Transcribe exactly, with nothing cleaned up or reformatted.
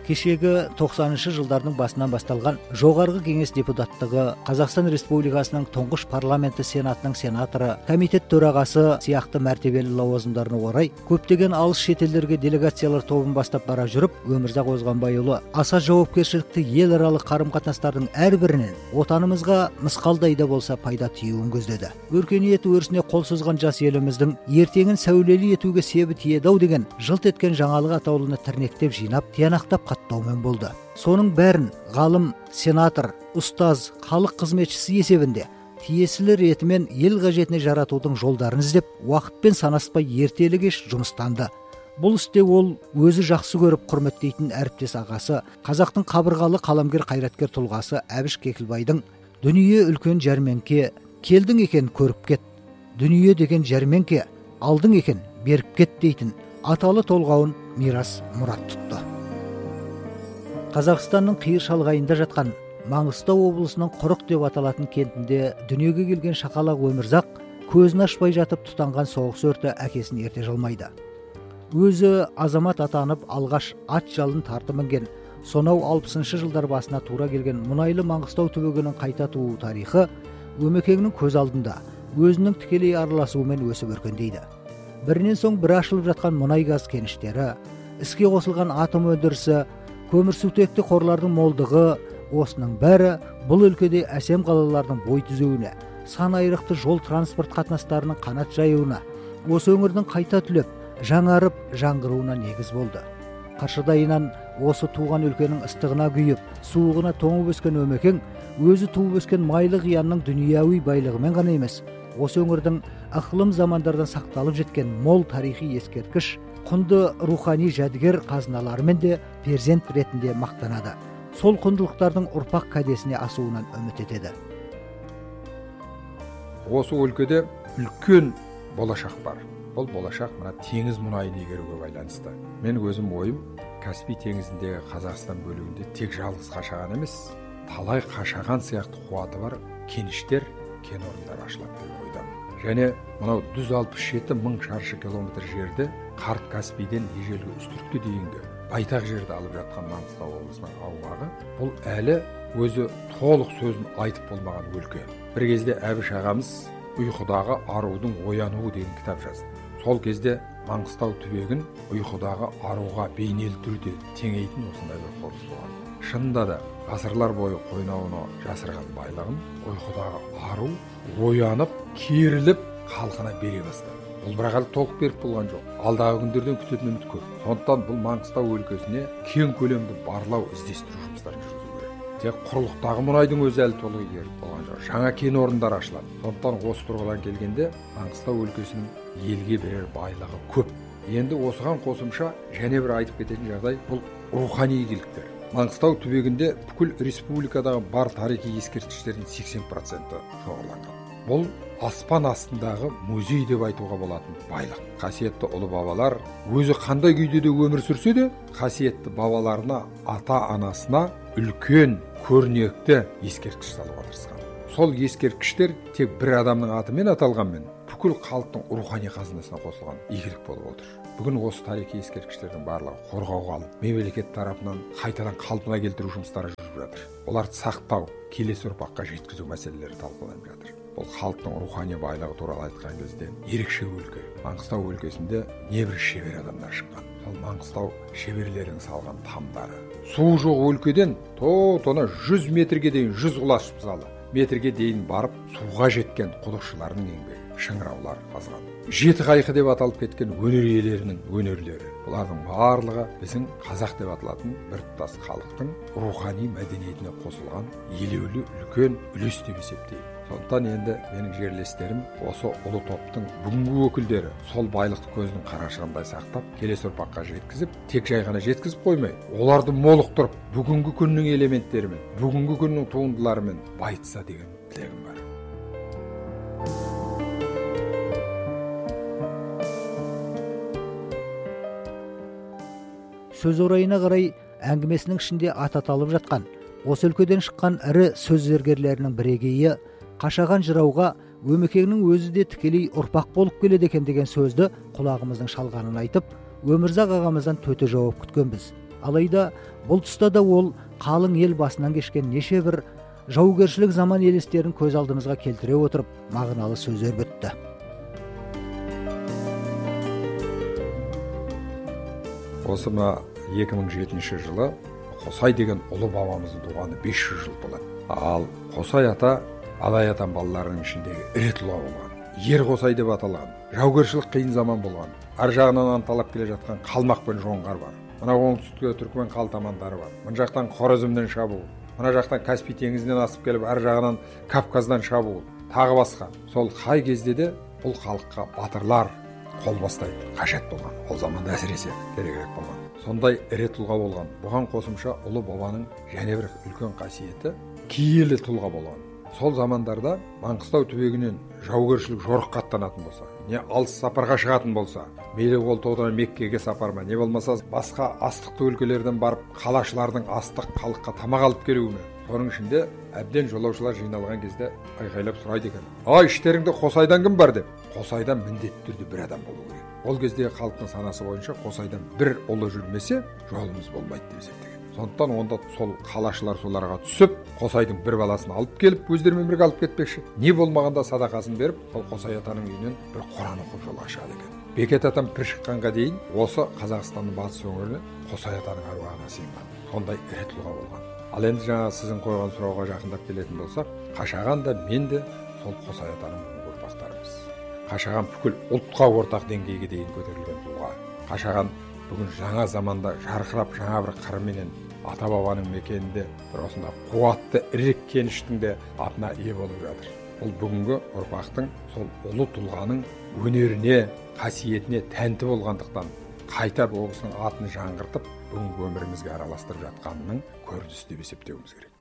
Кешегі тоқсаныншы жылдардың басынан басталған жоғарғы кеңес депутаттығы, Қазақстан Республикасының тұңғыш парламенті сенатының сенаторы, комитет төрағасы сияқты мәртебелі лауазымдарына орай көптеген алыс шетелдерге делегациялар тобын бастап бара жүріп, Өмірзақ Озғанбайұлы аса жауапкершілікті ел аралық қарым-қатынастардың әрбірінен отанымызға мысқалдай да болса пайда тиюін көздеді. Өркениет өрісіне қол созған жас еліміздің ертеңін сәулелі етуге себі тиеді-ау деген жылт еткен жаңалық атаулыны тірнектеп жинап, тиянақтап қаттаумен болды. Соның бәрін ғалым, сенатор, ұстаз, халық қызметшісі есебінде тиесілі ретімен ел қажетіне жаратудың жолдарын іздеп, уақытпен санаспай ертелі кеш жұмыстанды. Бұл істе ол өзі жақсы көріп құрметтейтін әріптес ағасы, қазақтың қабырғалы қаламгер қайраткер тұлғасы Әбіш Кекілбайдың «Дүние үлкен жәрменке, келдің екен көріп кет, дүние деген жәрменке, алдың екен беріп кет» дейтін аталы толғауын мирас мұрат тұтты. Қазақстанның қиыр шалғайында жатқан Маңғыстау облысының Құрық деп аталатын кентінде дүниеге келген шақалақ Өмірзақ көзін ашпай жатып тұтанған соғыс өрті әкесін ерте жылмайды. Өзі азамат атанып алғаш ат жалын тарты мінген, сонау алпысыншы жылдар басына тура келген мұнайлы Маңғыстау түбегінің қайта туу тарихы Өмекеңнің көз алдында өзінің тікелей араласуымен өсіп өркендейді. Бірінен соң бір ашылып жатқан мұнай газ кеніштері, іске қосылған атом өндірісі, көмірсутекті қорлардың молдығы, осының бәрі бұл өлкеде әсем қалалардың бой түзеуіне, сан айрықты жол транспорт қатынастарының қанат жаюына, осы өңірдің қайта түлеп, жаңарып, жаңғыруына негіз болды. Қаршадайынан осы туған өлкенің ыстығына күйіп, суығына тоңып өскен Өмекең, өзі туып өскен майлы қиянның дүнияуи байлығымен ғана емес, осы өңірдің ықылым замандардан сақталып жеткен мол тарихи ескерткіш, құнды рухани жәдігер қазыналарымен де перзент ретінде мақтанады. Сол құндылықтардың ұрпақ кәдесіне асуынан үміт етеді. Осы өлкеде үлкен болашақ бар. Бұл болашақ мына теңіз мұнайын игеруге байланысты. Мен өзім ойым, Каспий теңізіндегі Қазақстан бөлігінде тек жалғыз қашаған емес, талай қашаған сияқты қуаты бар кеніштер, кен орындары ашылады деп ойдамын. Және мынау жүз алпыс жеті мың шаршы километр жерді қарт Каспийден ежелгі үстіртке дейінгі байтақ жерді алып жатқан Маңғыстау облысының аумағы, бұл әлі өзі толық сөзін айтып болмаған өлке. Бір кезде Әбіш ағамыз «Ұйқыдағы арудың оянуы» деген кітап жазды. Сол кезде Маңғыстау түбегін ұйқыдағы аруға бейнелі түрде теңейтін осындай бір құрылыс болған. Шынында да ғасырлар бойы қойнауына жасырған байлығын ұйқыдағы ару оянып, керіліп, халқына бере бастады. Бұл бірақ әлі толық беріп болған жоқ. Алдағы күндерден күтетін үміт көп. Сондықтан бұл Маңғыстау өлкесіне кең көлемді барлау, іздестіру жұмыстарын жүргізу керек. Тек құрлықтағы мұнайдың өзі әлі толық игеріліп болған жоқ. Жаңа кен орындары ашылады. Сондықтан осы тұрғыдан келгенде Маңғыстау өлкесінің елге берер байлығы көп. Енді осыған қосымша және бір айтып кететін жағдай бұл рухани игіліктер. Маңғыстау түбегінде бүкіл республикадағы бар тарихи ескерткіштердің сексен проценті шоғырланған. Бұл аспан астындағы музей деп айтуға болатын байлық. Қасиетті ұлы бабалар өзі қандай күйде де өмір сүрсе де, қасиетті бабаларына, ата-анасына үлкен көрнекті ескерткіш салуға тырысқан. Сол ескерткіштер тек бір адамның атымен аталғанмен, бүкіл халықтың рухани қазынасына қосылған игілік болып отыр. Бүгін осы тарихи ескерткіштердің барлығы қорғауға алып, мемлекет тарапынан қайтадан қалпына келтіру жұмыстары жүріп жатыр. Оларды сақтау, келесі ұрпаққа жеткізу мәселелері талқыланып жатыр. Бұл халықтың рухани байлығы туралы айтқан кезде ерекше өлке. Маңғыстау өлкесінде небір шебер адамдар шыққан. Сол Маңғыстау шеберлердің салған тамдары. Су жоқ өлкеден то-тона жүз метрге дейін, жүз құлаш мысалы, метрге дейін барып суға жеткен құдықшылардың еңбегі, шыңыраулар қазған. Жеті қайқы деп аталып кеткен өнер иелерінің өнерлері. Бұлардың барлығы біздің қазақ деп аталатын біртұтас халықтың рухани мәдениетіне қосылған елеулі үлкен үлес деп есептеймін. Сондықтан енді менің жерлестерім осы ұлы топтың бүгінгі өкілдері сол байлықты көзінің қарашығындай сақтап, келесі ұрпаққа жеткізіп, тек жай ғана жеткізіп қоймай, оларды молықтырып, бүгінгі күннің элементтерімен, бүгінгі күннің туындыларымен байытса деген тілегім бар. Сөз орайына қарай әңгімесінің ішінде аты аталып жатқан, осы өлкеден шыққан ірі сөз зергерлерінің бірегейі қашаған жырауға Өмекеңнің өзі де тікелей ұрпақ болып келеді екен деген сөзді құлағымыздың шалғанын айтып, Өмірзақ ағамыздан төте жауап күткенбіз. алайда бұл тұста да ол қалың ел басынан кешкен неше бір жаугершілік заман елестерін көз алдымызға келтіре отырып мағыналы сөз өрбітті. Осы мына екі мың жетінші жылы Қосай деген ұлы бабамыздың туғаны бес жүз жыл болады. Ал Қосай ата Алай атам балаларының ішіндегі ірі тұлға болған. Ер Қосай деп аталған. Жаугершілік қиын заман болған. Ар жағынан анталап келе жатқан Қалмақ пен жоңғар бар. Мына оңтүстікте түркмен қалтамандары бар. Мына жақтан Хорезмнен шабуыл. Мына жақтан Каспий теңізінен асып келіп, ар жағынан Кавказдан шабуыл. Тағы басқа. Сол қай кезде де бұл халыққа батырлар қол бастайды. Қажет болған. Ол заманда әсіресе керегірек болған. Сондай ірі тұлға болған. Бұған қосымша ұлы бабаның және бір үлкен қасиеті киелі тұлға болған. Сол замандарда Маңғыстау түбегінен жаугершілік жорыққа аттанатын болса, не алыс сапарға шығатын болса, мейлі ол тоғдан Меккеге сапар ма, не болмаса басқа астықты өлкелерден барып қалашылардың астық халыққа тамақ алып келуі ме. Соның ішінде әбден жолаушылар жиналған кезде айқайлап сұрайды екен: "Ай, іштеріңде Қосайдан кім бар?" деп. Қосайдан міндетті түрде бір адам болу керек. Ол кезде халықтың санасы бойынша Қосайдан бір ұлы жүрмесе, жолымыз болмайды деп есептеген. Сондықтан онда сол қалашылар соларға түсіп, Қосайдың бір баласын алып келіп, өздерімен бірге алып кетпекші. Не болмағанда садақасын беріп, сол Қосай атаның үйінен бір Құран оқып жолға шығады екен. Бекет атам пір шыққанға дейін осы Қазақстанның батыс өңіріне Қосай атаның аруағына сыйынған. Сондай ірі тұлға болған. Ал енді жаңа сіздің қойған сұрауға жақындап келетін болсақ, Қашаған да мен де сол Қосай атаның ұрпақтарымыз. Қашаған бүкіл ұлтқа ортақ деңгейге дейін көтерілген тұлға. Қашаған бүгін жаңа заманда жарқырап жаңа бір қырменен ата бабаның мекенінде бір осында қуатты ірі кеніштің де атына ие болып жатыр. Ол бүгінгі ұрпақтың сол ұлы тұлғаның өнеріне, қасиетіне тәнті болғандықтан қайта бұл кісінің атын жаңғыртып, бүгінгі өмірімізге араластырып жатқанының көрінісі деп есептеуіміз керек.